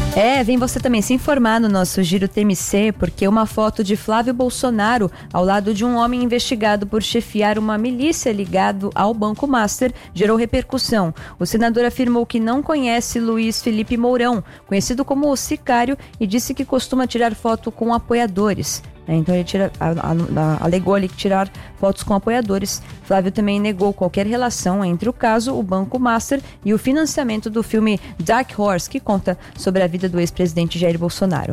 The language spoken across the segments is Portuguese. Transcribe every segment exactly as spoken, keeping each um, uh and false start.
É, vem você também se informar no nosso Giro T M C, porque uma foto de Flávio Bolsonaro ao lado de um homem investigado por chefiar uma milícia ligado ao Banco Master gerou repercussão. O senador afirmou que não conhece Luiz Felipe Mourão, conhecido como o Sicário, e disse que costuma tirar foto com apoiadores. Então ele tira, a, a, a, alegou ali que tirar fotos com apoiadores. Flávio também negou qualquer relação entre o caso, o Banco Master e o financiamento do filme Dark Horse, que conta sobre a vida do ex-presidente Jair Bolsonaro.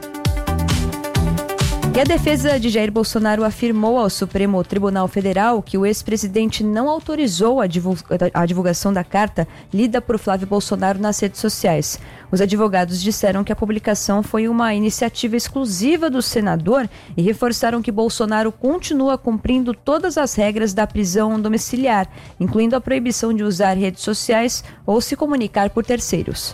E a defesa de Jair Bolsonaro afirmou ao Supremo Tribunal Federal que o ex-presidente não autorizou a, divulga- a divulgação da carta lida por Flávio Bolsonaro nas redes sociais. Os advogados disseram que a publicação foi uma iniciativa exclusiva do senador e reforçaram que Bolsonaro continua cumprindo todas as regras da prisão domiciliar, incluindo a proibição de usar redes sociais ou se comunicar por terceiros.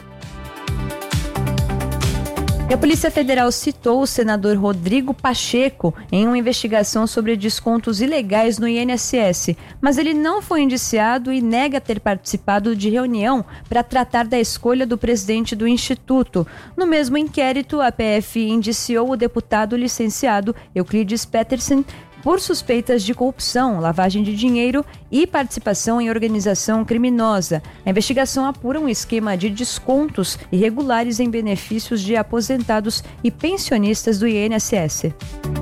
E a Polícia Federal citou o senador Rodrigo Pacheco em uma investigação sobre descontos ilegais no I N S S, mas ele não foi indiciado e nega ter participado de reunião para tratar da escolha do presidente do Instituto. No mesmo inquérito, a P F indiciou o deputado licenciado Euclides Petersen por suspeitas de corrupção, lavagem de dinheiro e participação em organização criminosa. A investigação apura um esquema de descontos irregulares em benefícios de aposentados e pensionistas do I N S S.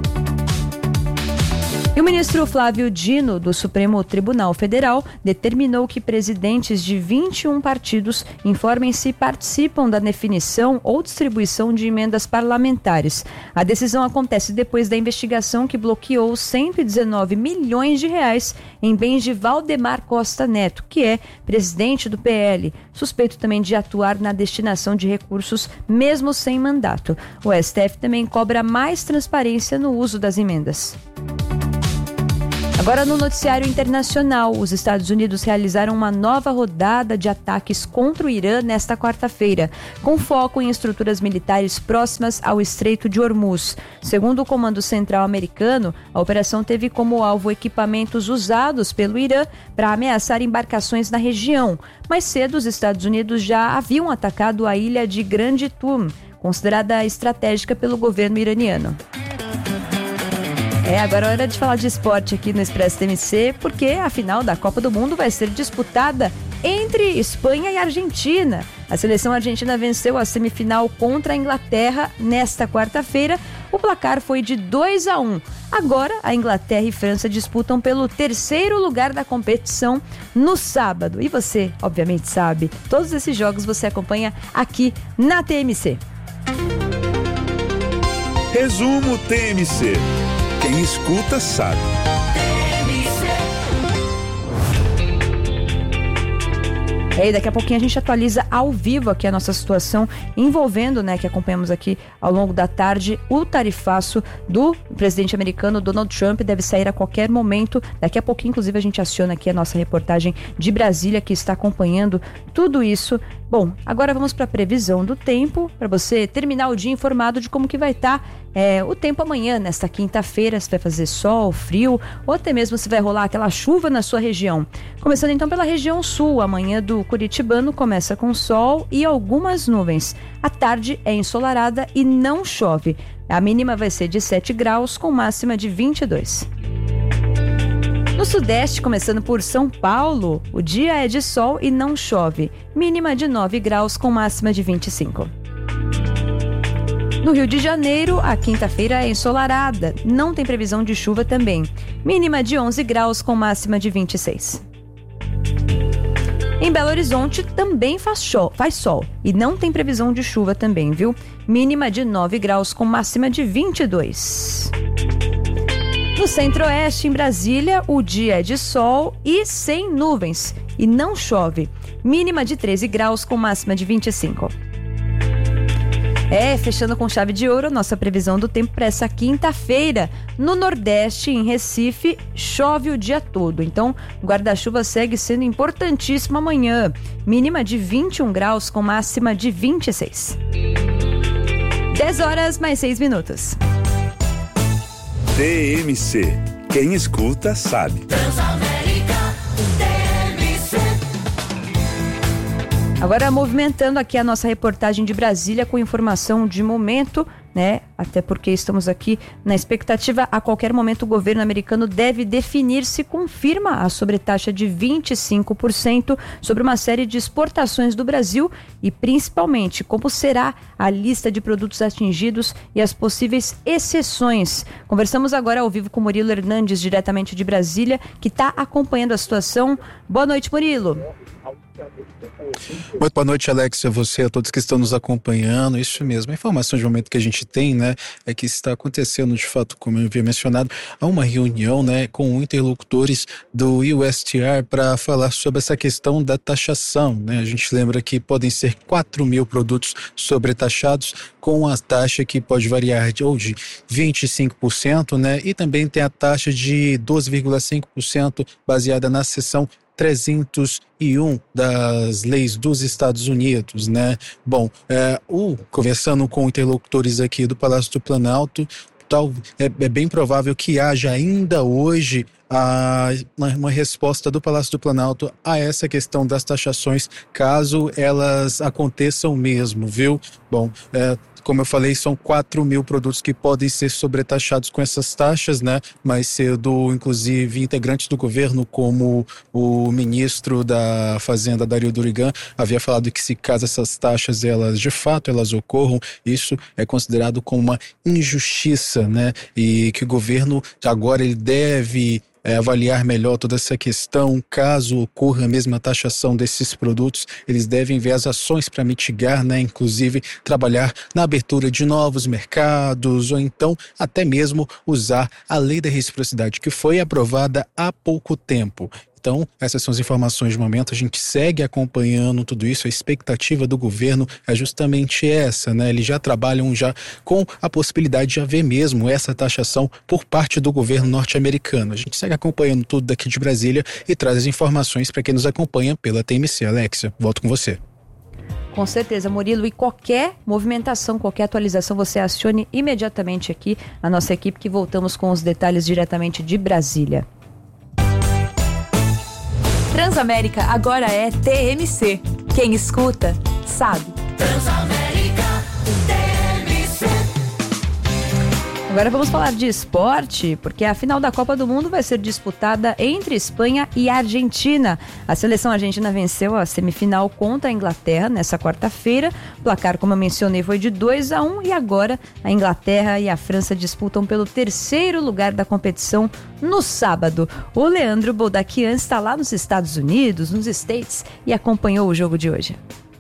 E o ministro Flávio Dino, do Supremo Tribunal Federal, determinou que presidentes de vinte e um partidos informem se participam da definição ou distribuição de emendas parlamentares. A decisão acontece depois da investigação que bloqueou cento e dezenove milhões de reais em bens de Valdemar Costa Neto, que é presidente do P L, suspeito também de atuar na destinação de recursos mesmo sem mandato. O S T F também cobra mais transparência no uso das emendas. Agora no noticiário internacional, os Estados Unidos realizaram uma nova rodada de ataques contra o Irã nesta quarta-feira, com foco em estruturas militares próximas ao Estreito de Hormuz. Segundo o Comando Central americano, a operação teve como alvo equipamentos usados pelo Irã para ameaçar embarcações na região. Mais cedo, os Estados Unidos já haviam atacado a ilha de Grande Tum, considerada estratégica pelo governo iraniano. É, agora é hora de falar de esporte aqui no Expresso T M C, porque a final da Copa do Mundo vai ser disputada entre Espanha e Argentina. A seleção argentina venceu a semifinal contra a Inglaterra nesta quarta-feira. O placar foi de dois a um. Agora, a Inglaterra e França disputam pelo terceiro lugar da competição no sábado. E você, obviamente, sabe, todos esses jogos você acompanha aqui na T M C. Resumo T M C. Quem escuta sabe. E aí, daqui a pouquinho a gente atualiza ao vivo aqui a nossa situação envolvendo, né, que acompanhamos aqui ao longo da tarde, o tarifaço do presidente americano Donald Trump. Deve sair a qualquer momento. Daqui a pouquinho, inclusive, a gente aciona aqui a nossa reportagem de Brasília, que está acompanhando tudo isso. Bom, agora vamos para a previsão do tempo, para você terminar o dia informado de como que vai estar é, o tempo amanhã, nesta quinta-feira, se vai fazer sol, frio, ou até mesmo se vai rolar aquela chuva na sua região. Começando então pela região sul, amanhã do Curitibano começa com sol e algumas nuvens. A tarde é ensolarada e não chove. A mínima vai ser de sete graus, com máxima de vinte e dois. No sudeste, começando por São Paulo, o dia é de sol e não chove. Mínima de nove graus, com máxima de vinte e cinco. No Rio de Janeiro, a quinta-feira é ensolarada. Não tem previsão de chuva também. Mínima de onze graus, com máxima de vinte e seis. Em Belo Horizonte também faz sol, faz sol e não tem previsão de chuva também, viu? Mínima de nove graus, com máxima de vinte e dois. No Centro-Oeste, em Brasília, o dia é de sol e sem nuvens e não chove. Mínima de treze graus, com máxima de vinte e cinco. É, fechando com chave de ouro, nossa previsão do tempo para essa quinta-feira. No Nordeste, em Recife, chove o dia todo. Então, o guarda-chuva segue sendo importantíssimo amanhã. Mínima de vinte e um graus, com máxima de vinte e seis. dez horas mais seis minutos. T M C. Quem escuta sabe. Transamérica, T M C. Agora, movimentando aqui a nossa reportagem de Brasília com informação de momento, né? Até porque estamos aqui na expectativa. A qualquer momento o governo americano deve definir se confirma a sobretaxa de vinte e cinco por cento sobre uma série de exportações do Brasil e principalmente como será a lista de produtos atingidos e as possíveis exceções. Conversamos agora ao vivo com Murilo Hernandes, diretamente de Brasília, que está acompanhando a situação. Boa noite, Murilo. Muito boa noite, Alexia, você, a todos que estão nos acompanhando. Isso mesmo, a informação de momento que a gente tem, né, é que está acontecendo, de fato, como eu havia mencionado, há uma reunião, né, com interlocutores do U S T R para falar sobre essa questão da taxação, né. A gente lembra que podem ser quatro mil produtos sobretaxados com a taxa que pode variar de, ou de vinte e cinco por cento, né, e também tem a taxa de doze vírgula cinco por cento baseada na seção trezentos e um das leis dos Estados Unidos, né? Bom, é, o, conversando com interlocutores aqui do Palácio do Planalto, tal, é, é bem provável que haja ainda hoje a, uma, uma resposta do Palácio do Planalto a essa questão das taxações, caso elas aconteçam mesmo, viu? Bom, é, como eu falei, são quatro mil produtos que podem ser sobretaxados com essas taxas, né? Mais cedo, inclusive, integrantes do governo, como o ministro da Fazenda, Dario Durigan, havia falado que se caso essas taxas, elas de fato, elas ocorram, isso é considerado como uma injustiça, né? E que o governo agora ele deve É, avaliar melhor toda essa questão. Caso ocorra a mesma taxação desses produtos, eles devem ver as ações para mitigar, né? Inclusive trabalhar na abertura de novos mercados ou então até mesmo usar a lei da reciprocidade que foi aprovada há pouco tempo. Então, essas são as informações de momento, a gente segue acompanhando tudo isso, a expectativa do governo é justamente essa, né? Eles já trabalham já com a possibilidade de haver mesmo essa taxação por parte do governo norte-americano. A gente segue acompanhando tudo daqui de Brasília e traz as informações para quem nos acompanha pela T M C. Alexia, volto com você. Com certeza, Murilo, e qualquer movimentação, qualquer atualização, você acione imediatamente aqui a nossa equipe, que voltamos com os detalhes diretamente de Brasília. Transamérica agora é T M C. Quem escuta, sabe. Transamérica T M C. Agora vamos falar de esporte, porque a final da Copa do Mundo vai ser disputada entre Espanha e Argentina. A seleção argentina venceu a semifinal contra a Inglaterra nessa quarta-feira. O placar, como eu mencionei, foi de dois a um e agora a Inglaterra e a França disputam pelo terceiro lugar da competição no sábado. O Leandro Boldaquian está lá nos Estados Unidos, nos States, e acompanhou o jogo de hoje.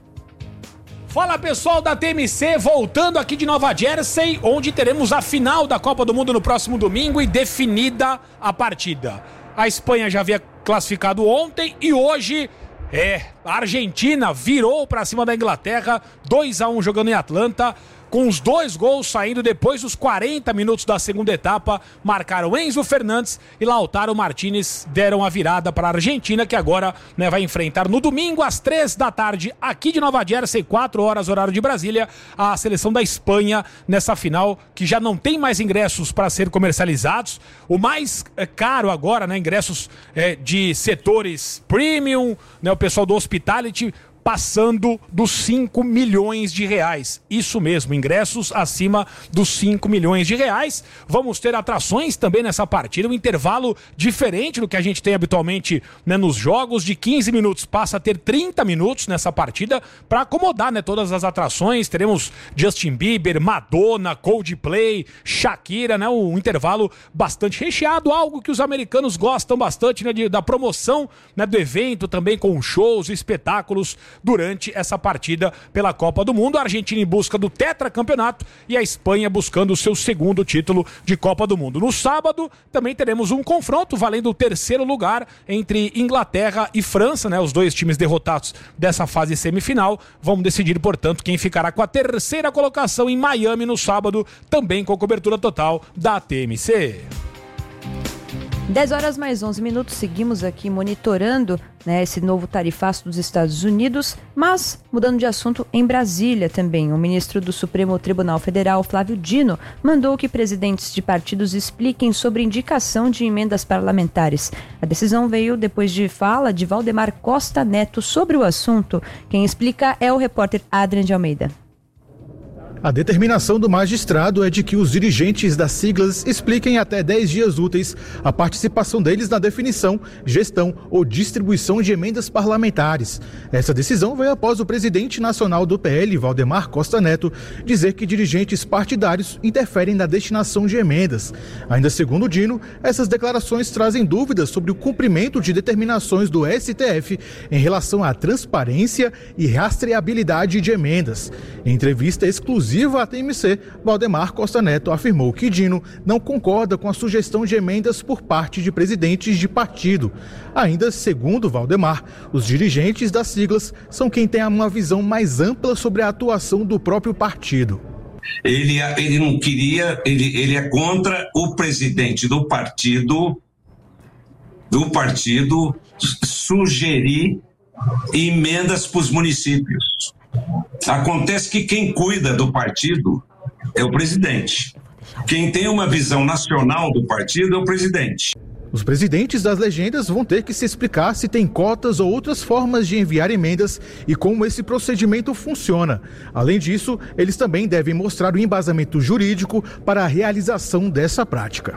Fala, pessoal da T M C, voltando aqui de Nova Jersey, onde teremos a final da Copa do Mundo no próximo domingo e definida a partida. A Espanha já havia classificado ontem e hoje é, a Argentina virou para cima da Inglaterra, dois a um jogando em Atlanta, com os dois gols saindo depois dos quarenta minutos da segunda etapa. Marcaram Enzo Fernandes e Lautaro Martínez, deram a virada para a Argentina, que agora, né, vai enfrentar no domingo às três da tarde, aqui de Nova Jersey, quatro horas horário de Brasília, a seleção da Espanha nessa final, que já não tem mais ingressos para ser comercializados. O mais é, caro agora, né, ingressos é, de setores premium, né, o pessoal do hospitality, passando dos cinco milhões de reais. Isso mesmo, ingressos acima dos cinco milhões de reais. Vamos ter atrações também nessa partida, um intervalo diferente do que a gente tem habitualmente, né, nos jogos, de quinze minutos passa a ter trinta minutos nessa partida para acomodar, né, todas as atrações. Teremos Justin Bieber, Madonna, Coldplay, Shakira, né, um intervalo bastante recheado, algo que os americanos gostam bastante, né, de, da promoção, né, do evento, também com shows e espetáculos durante essa partida pela Copa do Mundo. A Argentina em busca do tetracampeonato e a Espanha buscando o seu segundo título de Copa do Mundo. No sábado também teremos um confronto valendo o terceiro lugar entre Inglaterra e França, né? Os dois times derrotados dessa fase semifinal vão decidir, portanto, quem ficará com a terceira colocação em Miami no sábado, também com cobertura total da T M C. dez horas mais onze minutos, seguimos aqui monitorando, né, esse novo tarifaço dos Estados Unidos, mas mudando de assunto, em Brasília também, o ministro do Supremo Tribunal Federal, Flávio Dino, mandou que presidentes de partidos expliquem sobre indicação de emendas parlamentares. A decisão veio depois de fala de Valdemar Costa Neto sobre o assunto. Quem explica é o repórter Adrian de Almeida. A determinação do magistrado é de que os dirigentes das siglas expliquem até dez dias úteis a participação deles na definição, gestão ou distribuição de emendas parlamentares. Essa decisão veio após o presidente nacional do P L, Valdemar Costa Neto, dizer que dirigentes partidários interferem na destinação de emendas. Ainda segundo Dino, essas declarações trazem dúvidas sobre o cumprimento de determinações do S T F em relação à transparência e rastreabilidade de emendas. Em entrevista exclusiva à T M C, Valdemar Costa Neto afirmou que Dino não concorda com a sugestão de emendas por parte de presidentes de partido. Ainda segundo Valdemar, os dirigentes das siglas são quem tem uma visão mais ampla sobre a atuação do próprio partido. Ele, ele não queria, ele, ele é contra o presidente do partido, do partido sugerir emendas para os municípios. Acontece que quem cuida do partido é o presidente. Quem tem uma visão nacional do partido é o presidente. Os presidentes das legendas vão ter que se explicar se tem cotas ou outras formas de enviar emendas e como esse procedimento funciona. Além disso, eles também devem mostrar o embasamento jurídico para a realização dessa prática.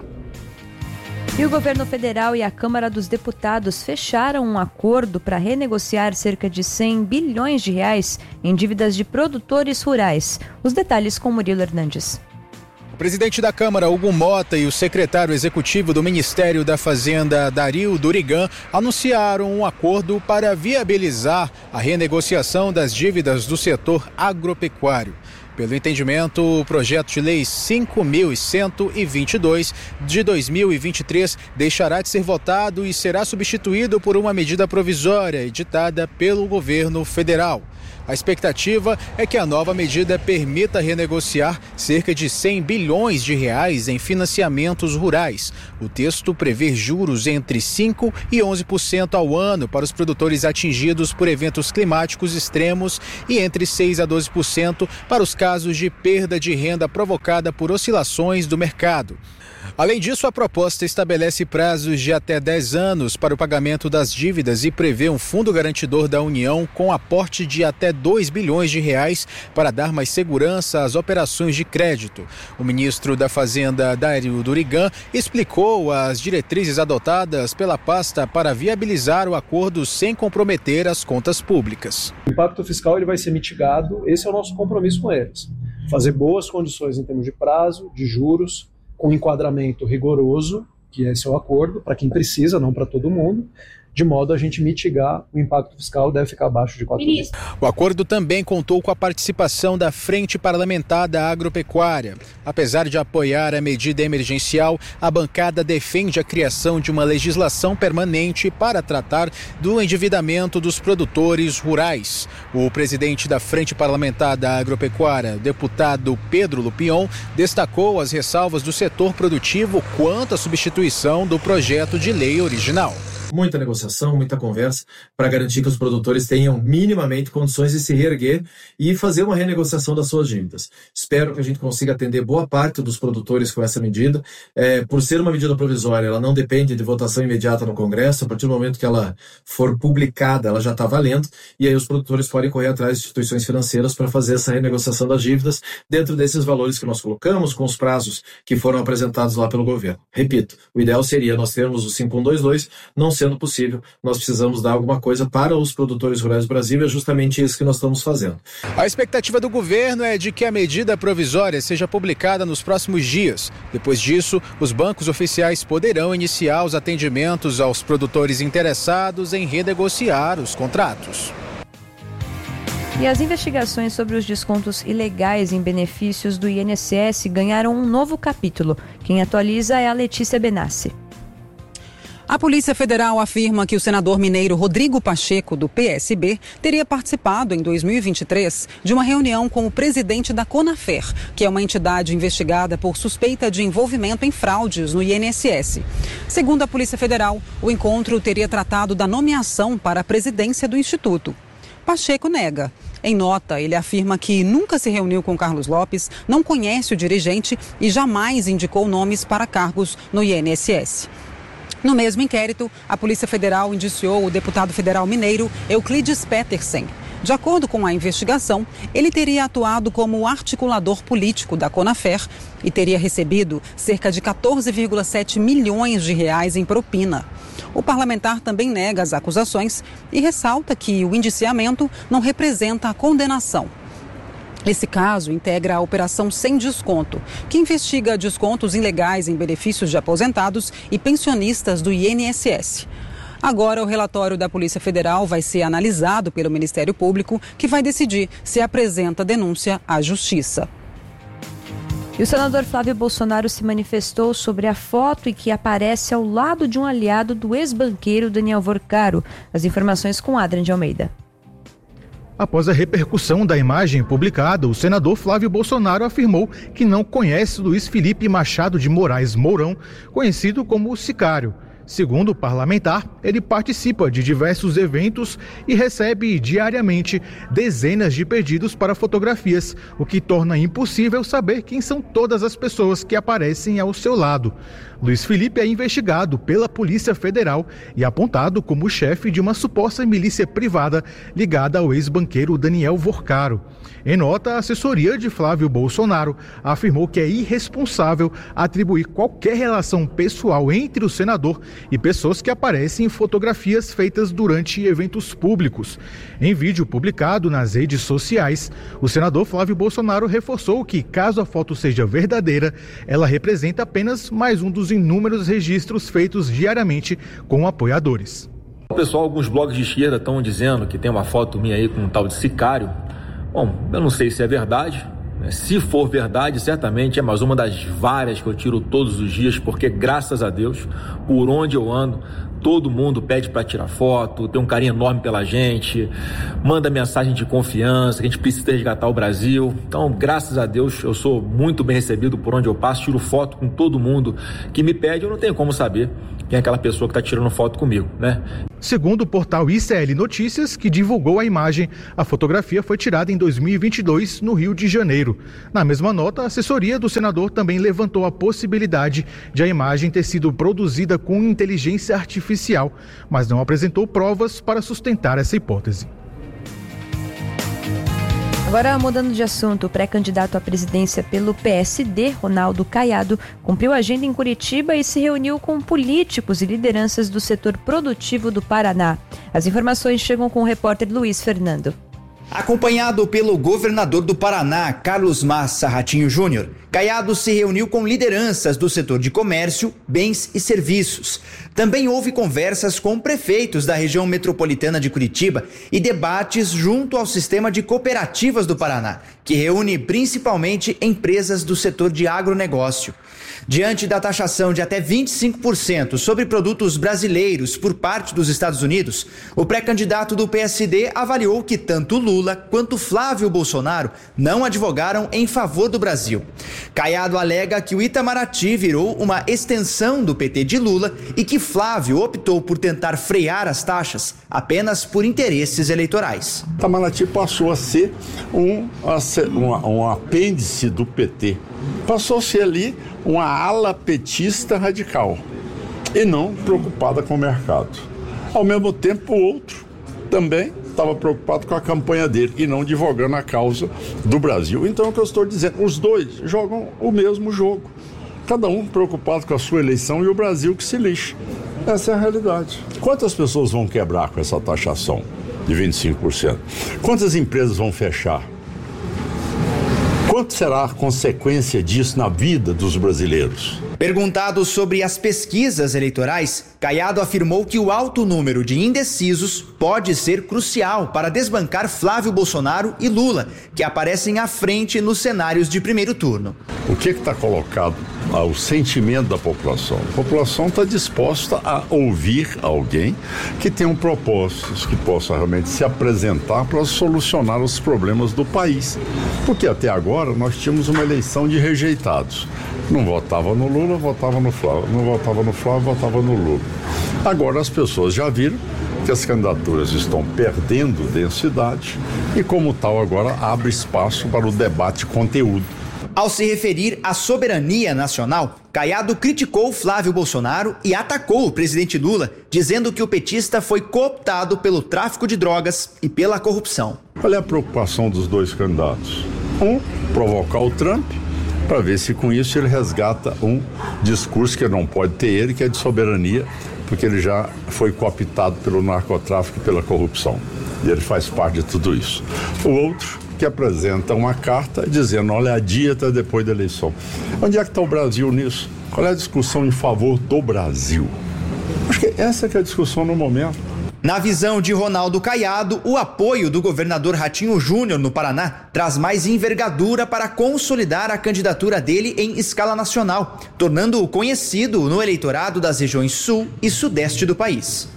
E o governo federal e a Câmara dos Deputados fecharam um acordo para renegociar cerca de cem bilhões de reais em dívidas de produtores rurais. Os detalhes com Murilo Hernandes. O presidente da Câmara, Hugo Mota, e o secretário executivo do Ministério da Fazenda, Dario Durigan, anunciaram um acordo para viabilizar a renegociação das dívidas do setor agropecuário. Pelo entendimento, o projeto de lei cinco mil cento e vinte e dois de dois mil e vinte e três deixará de ser votado e será substituído por uma medida provisória editada pelo governo federal. A expectativa é que a nova medida permita renegociar cerca de cem bilhões de reais em financiamentos rurais. O texto prevê juros entre cinco por cento e onze por cento ao ano para os produtores atingidos por eventos climáticos extremos e entre seis a doze por cento para os casos de perda de renda provocada por oscilações do mercado. Além disso, a proposta estabelece prazos de até dez anos para o pagamento das dívidas e prevê um fundo garantidor da União com aporte de até dois bilhões de reais para dar mais segurança às operações de crédito. O ministro da Fazenda, Dario Durigan, explicou as diretrizes adotadas pela pasta para viabilizar o acordo sem comprometer as contas públicas. O impacto fiscal ele vai ser mitigado, esse é o nosso compromisso com eles. Fazer boas condições em termos de prazo, de juros, com enquadramento rigoroso, que esse é o acordo, para quem precisa, não para todo mundo, de modo a gente mitigar o impacto fiscal, deve ficar abaixo de quatro vezes. O acordo também contou com a participação da Frente Parlamentar da Agropecuária. Apesar de apoiar a medida emergencial, a bancada defende a criação de uma legislação permanente para tratar do endividamento dos produtores rurais. O presidente da Frente Parlamentar da Agropecuária, deputado Pedro Lupion, destacou as ressalvas do setor produtivo quanto à substituição do projeto de lei original. Muita negociação, muita conversa para garantir que os produtores tenham minimamente condições de se reerguer e fazer uma renegociação das suas dívidas. Espero que a gente consiga atender boa parte dos produtores com essa medida. É, por ser uma medida provisória, ela não depende de votação imediata no Congresso. A partir do momento que ela for publicada, ela já está valendo e aí os produtores podem correr atrás de instituições financeiras para fazer essa renegociação das dívidas dentro desses valores que nós colocamos, com os prazos que foram apresentados lá pelo governo. Repito, o ideal seria nós termos o cinco um dois dois, não sendo possível, nós precisamos dar alguma coisa para os produtores rurais do Brasil, é justamente isso que nós estamos fazendo. A expectativa do governo é de que a medida provisória seja publicada nos próximos dias. Depois disso, os bancos oficiais poderão iniciar os atendimentos aos produtores interessados em renegociar os contratos. E as investigações sobre os descontos ilegais em benefícios do I N S S ganharam um novo capítulo. Quem atualiza é a Letícia Benassi. A Polícia Federal afirma que o senador mineiro Rodrigo Pacheco, do P S B, teria participado em dois mil e vinte e três de uma reunião com o presidente da Conafer, que é uma entidade investigada por suspeita de envolvimento em fraudes no I N S S. Segundo a Polícia Federal, o encontro teria tratado da nomeação para a presidência do Instituto. Pacheco nega. Em nota, ele afirma que nunca se reuniu com Carlos Lopes, não conhece o dirigente e jamais indicou nomes para cargos no I N S S. No mesmo inquérito, a Polícia Federal indiciou o deputado federal mineiro Euclides Petersen. De acordo com a investigação, ele teria atuado como articulador político da Conafer e teria recebido cerca de quatorze vírgula sete milhões de reais em propina. O parlamentar também nega as acusações e ressalta que o indiciamento não representa a condenação. Esse caso integra a Operação Sem Desconto, que investiga descontos ilegais em benefícios de aposentados e pensionistas do I N S S. Agora, o relatório da Polícia Federal vai ser analisado pelo Ministério Público, que vai decidir se apresenta denúncia à Justiça. E o senador Flávio Bolsonaro se manifestou sobre a foto em que aparece ao lado de um aliado do ex-banqueiro Daniel Vorcaro. As informações com Adrian de Almeida. Após a repercussão da imagem publicada, o senador Flávio Bolsonaro afirmou que não conhece Luiz Felipe Machado de Moraes Mourão, conhecido como o Sicário. Segundo o parlamentar, ele participa de diversos eventos e recebe diariamente dezenas de pedidos para fotografias, o que torna impossível saber quem são todas as pessoas que aparecem ao seu lado. Luiz Felipe é investigado pela Polícia Federal e apontado como chefe de uma suposta milícia privada ligada ao ex-banqueiro Daniel Vorcaro. Em nota, a assessoria de Flávio Bolsonaro afirmou que é irresponsável atribuir qualquer relação pessoal entre o senador e pessoas que aparecem em fotografias feitas durante eventos públicos. Em vídeo publicado nas redes sociais, o senador Flávio Bolsonaro reforçou que, caso a foto seja verdadeira, ela representa apenas mais um dos inúmeros registros feitos diariamente com apoiadores. Pessoal, alguns blogs de esquerda estão dizendo que tem uma foto minha aí com um tal de Sicário. Bom, eu não sei se é verdade. Se for verdade, certamente é mais uma das várias que eu tiro todos os dias, porque graças a Deus, por onde eu ando, todo mundo pede para tirar foto, tem um carinho enorme pela gente, manda mensagem de confiança, que a gente precisa resgatar o Brasil. Então, graças a Deus, eu sou muito bem recebido por onde eu passo, tiro foto com todo mundo que me pede, eu não tenho como saber quem é aquela pessoa que está tirando foto comigo, né? Segundo o portal I C L Notícias, que divulgou a imagem, a fotografia foi tirada em dois mil e vinte e dois, no Rio de Janeiro. Na mesma nota, a assessoria do senador também levantou a possibilidade de a imagem ter sido produzida com inteligência artificial, mas não apresentou provas para sustentar essa hipótese. Agora, mudando de assunto, o pré-candidato à presidência pelo P S D, Ronaldo Caiado, cumpriu agenda em Curitiba e se reuniu com políticos e lideranças do setor produtivo do Paraná. As informações chegam com o repórter Luiz Fernando. Acompanhado pelo governador do Paraná, Carlos Massa Ratinho Júnior, Caiado se reuniu com lideranças do setor de comércio, bens e serviços. Também houve conversas com prefeitos da região metropolitana de Curitiba e debates junto ao sistema de cooperativas do Paraná, que reúne principalmente empresas do setor de agronegócio. Diante da taxação de até vinte e cinco por cento sobre produtos brasileiros por parte dos Estados Unidos, o pré-candidato do P S D avaliou que tanto Lula quanto Flávio Bolsonaro não advogaram em favor do Brasil. Caiado alega que o Itamaraty virou uma extensão do P T de Lula e que Flávio optou por tentar frear as taxas apenas por interesses eleitorais. Itamaraty passou a ser um, um, um apêndice do P T. Passou a ser ali uma ala petista radical e não preocupada com o mercado. Ao mesmo tempo, o outro também estava preocupado com a campanha dele e não divulgando a causa do Brasil. Então, é o que eu estou dizendo, os dois jogam o mesmo jogo. Cada um preocupado com a sua eleição e o Brasil que se lixa. Essa é a realidade. Quantas pessoas vão quebrar com essa taxação de vinte e cinco por cento? Quantas empresas vão fechar? Quanto será a consequência disso na vida dos brasileiros? Perguntado sobre as pesquisas eleitorais, Caiado afirmou que o alto número de indecisos pode ser crucial para desbancar Flávio Bolsonaro e Lula, que aparecem à frente nos cenários de primeiro turno. O que está colocado? Ah, o sentimento da população. A população está disposta a ouvir alguém que tenha um propósito, que possa realmente se apresentar para solucionar os problemas do país. Porque até agora nós tínhamos uma eleição de rejeitados. Não votava no Lula, votava no Flávio. Não votava no Flávio, votava no Lula. Agora as pessoas já viram que as candidaturas estão perdendo densidade e, como tal, agora abre espaço para o debate conteúdo. Ao se referir à soberania nacional, Caiado criticou Flávio Bolsonaro e atacou o presidente Lula, dizendo que o petista foi cooptado pelo tráfico de drogas e pela corrupção. Qual é a preocupação dos dois candidatos? Um, provocar o Trump, para ver se com isso ele resgata um discurso que não pode ter ele, que é de soberania, porque ele já foi cooptado pelo narcotráfico e pela corrupção. E ele faz parte de tudo isso. O outro, que apresenta uma carta dizendo, olha, a dieta depois da eleição. Onde é que está o Brasil nisso? Qual é a discussão em favor do Brasil? Acho que essa que é a discussão no momento. Na visão de Ronaldo Caiado, o apoio do governador Ratinho Júnior no Paraná traz mais envergadura para consolidar a candidatura dele em escala nacional, tornando-o conhecido no eleitorado das regiões sul e sudeste do país.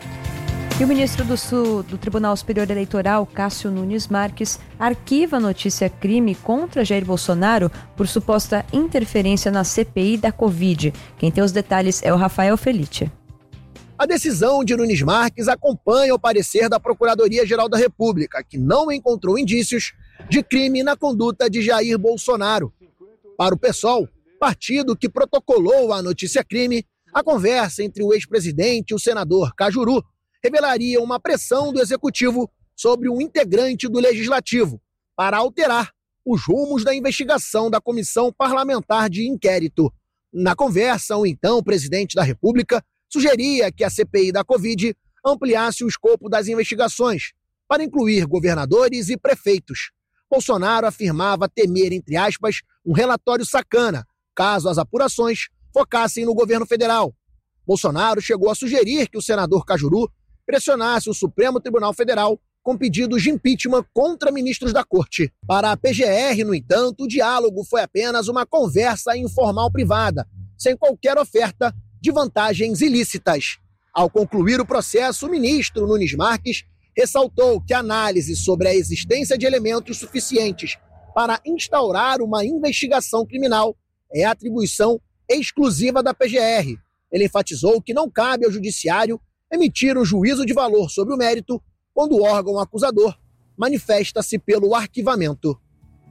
E o ministro do, Sul, do Tribunal Superior Eleitoral, Cássio Nunes Marques, arquiva a notícia crime contra Jair Bolsonaro por suposta interferência na C P I da Covid. Quem tem os detalhes é o Rafael Felice. A decisão de Nunes Marques acompanha o parecer da Procuradoria-Geral da República, que não encontrou indícios de crime na conduta de Jair Bolsonaro. Para o PSOL, partido que protocolou a notícia-crime, a conversa entre o ex-presidente e o senador Cajuru revelaria uma pressão do Executivo sobre um integrante do Legislativo para alterar os rumos da investigação da Comissão Parlamentar de Inquérito. Na conversa, o então presidente da República sugeria que a C P I da Covid ampliasse o escopo das investigações para incluir governadores e prefeitos. Bolsonaro afirmava temer, entre aspas, um relatório sacana, caso as apurações focassem no governo federal. Bolsonaro chegou a sugerir que o senador Cajuru pressionasse o Supremo Tribunal Federal com pedidos de impeachment contra ministros da Corte. Para a P G R, no entanto, o diálogo foi apenas uma conversa informal privada, sem qualquer oferta de vantagens ilícitas. Ao concluir o processo, o ministro Nunes Marques ressaltou que a análise sobre a existência de elementos suficientes para instaurar uma investigação criminal é atribuição exclusiva da P G R. Ele enfatizou que não cabe ao judiciário emitir um juízo de valor sobre o mérito quando o órgão acusador manifesta-se pelo arquivamento.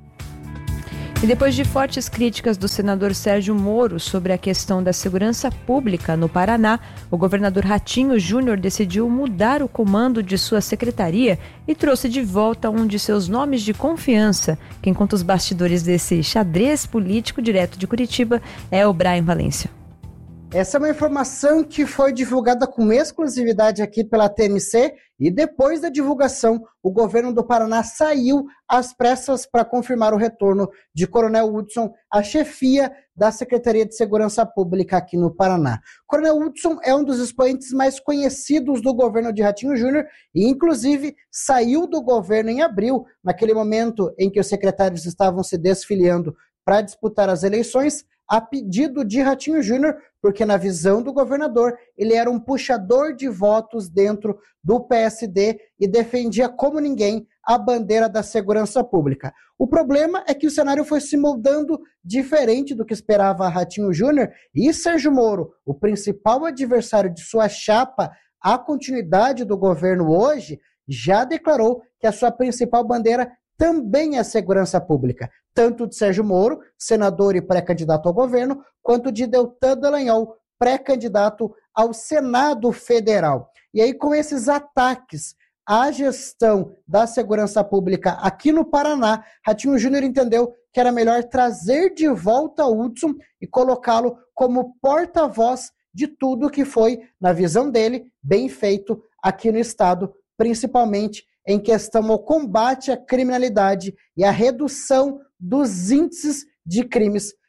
E depois de fortes críticas do senador Sérgio Moro sobre a questão da segurança pública no Paraná, o governador Ratinho Júnior decidiu mudar o comando de sua secretaria e trouxe de volta um de seus nomes de confiança. Quem conta os bastidores desse xadrez político direto de Curitiba é o Brian Valência. Essa é uma informação que foi divulgada com exclusividade aqui pela T M C e depois da divulgação, o governo do Paraná saiu às pressas para confirmar o retorno de Coronel Hudson à chefia da Secretaria de Segurança Pública aqui no Paraná. Coronel Hudson é um dos expoentes mais conhecidos do governo de Ratinho Júnior e, inclusive, saiu do governo em abril, naquele momento em que os secretários estavam se desfiliando para disputar as eleições, a pedido de Ratinho Júnior, porque na visão do governador, ele era um puxador de votos dentro do P S D e defendia como ninguém a bandeira da segurança pública. O problema é que o cenário foi se moldando diferente do que esperava Ratinho Júnior e Sérgio Moro, o principal adversário de sua chapa à continuidade do governo hoje, já declarou que a sua principal bandeira também é a segurança pública, tanto de Sérgio Moro, senador e pré-candidato ao governo, quanto de Deltan Dallagnol, pré-candidato ao Senado Federal. E aí, com esses ataques à gestão da segurança pública aqui no Paraná, Ratinho Júnior entendeu que era melhor trazer de volta o Hudson e colocá-lo como porta-voz de tudo que foi, na visão dele, bem feito aqui no estado, principalmente em questão ao combate à criminalidade e à redução dos índices de crimes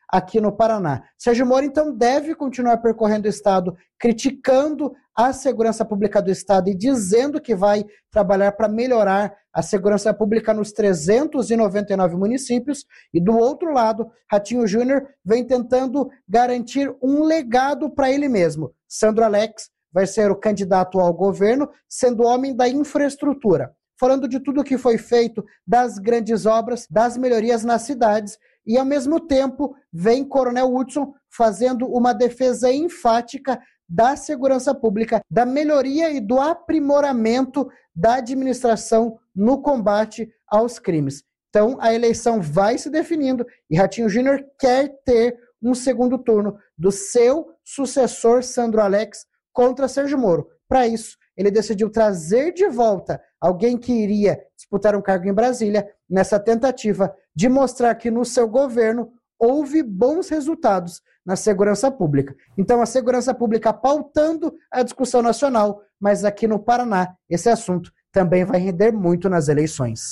aqui no Paraná. Sérgio Moro, então, deve continuar percorrendo o estado, criticando a segurança pública do estado e dizendo que vai trabalhar para melhorar a segurança pública nos trezentos e noventa e nove municípios. E do outro lado, Ratinho Júnior vem tentando garantir um legado para ele mesmo. Sandro Alex vai ser o candidato ao governo, sendo homem da infraestrutura, falando de tudo que foi feito, das grandes obras, das melhorias nas cidades, e ao mesmo tempo vem Coronel Hudson fazendo uma defesa enfática da segurança pública, da melhoria e do aprimoramento da administração no combate aos crimes. Então, a eleição vai se definindo e Ratinho Júnior quer ter um segundo turno do seu sucessor, Sandro Alex, contra Sérgio Moro. Para isso, ele decidiu trazer de volta alguém que iria disputar um cargo em Brasília, nessa tentativa de mostrar que no seu governo houve bons resultados na segurança pública. Então, a segurança pública pautando a discussão nacional, mas aqui no Paraná, esse assunto também vai render muito nas eleições.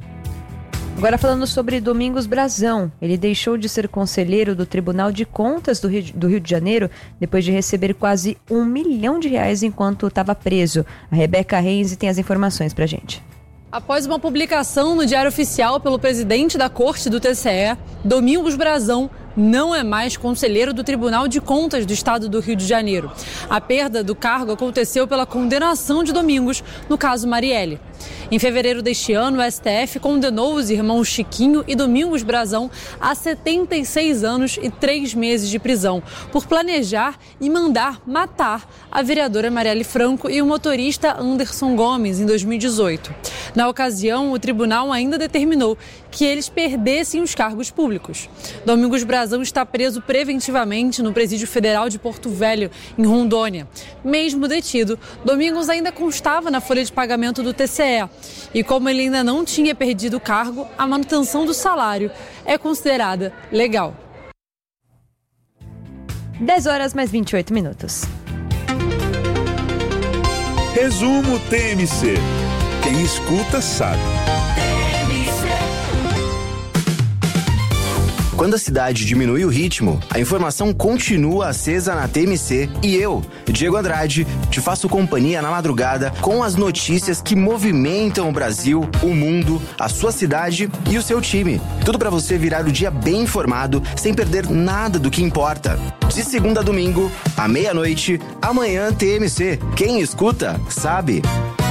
Agora falando sobre Domingos Brazão, ele deixou de ser conselheiro do Tribunal de Contas do Rio, do Rio de Janeiro depois de receber quase um milhão de reais enquanto estava preso. A Rebeca Reis tem as informações pra gente. Após uma publicação no Diário Oficial pelo presidente da Corte do T C E, Domingos Brazão não é mais conselheiro do Tribunal de Contas do Estado do Rio de Janeiro. A perda do cargo aconteceu pela condenação de Domingos no caso Marielle. Em fevereiro deste ano, o S T F condenou os irmãos Chiquinho e Domingos Brazão a setenta e seis anos e três meses de prisão por planejar e mandar matar a vereadora Marielle Franco e o motorista Anderson Gomes em dois mil e dezoito. Na ocasião, o tribunal ainda determinou que eles perdessem os cargos públicos. Domingos Brazão está preso preventivamente no Presídio Federal de Porto Velho, em Rondônia. Mesmo detido, Domingos ainda constava na folha de pagamento do T C E. E como ele ainda não tinha perdido o cargo, a manutenção do salário é considerada legal. dez horas mais vinte e oito minutos. Resumo T M C. Quem escuta sabe. Quando a cidade diminui o ritmo, a informação continua acesa na T M C e eu, Diego Andrade, te faço companhia na madrugada com as notícias que movimentam o Brasil, o mundo, a sua cidade e o seu time. Tudo para você virar o dia bem informado, sem perder nada do que importa. De segunda a domingo, à meia-noite, amanhã T M C. Quem escuta, sabe.